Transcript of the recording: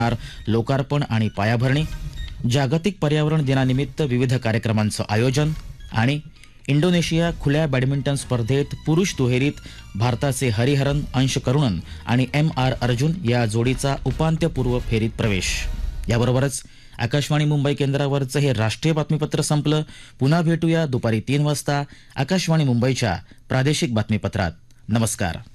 लोकार्पण आणि पायाभरणी, जागतिक पर्यावरण दिनानिमित्त विविध कार्यक्रमांचं आयोजन आणि इंडोनेशिया खुल्या बॅडमिंटन स्पर्धेत पुरुष दुहेरीत भारताचे हरिहरन अंश करुणन आणि MR अर्जुन या जोडीचा उपांत्यपूर्व फेरीत प्रवेश. याबरोबरच आकाशवाणी मुंबई केंद्रावरचं हे राष्ट्रीय बातमीपत्र संपलं. पुन्हा भेटूया दुपारी 3 वाजता आकाशवाणी मुंबईच्या प्रादेशिक बातमीपत्रात. नमस्कार.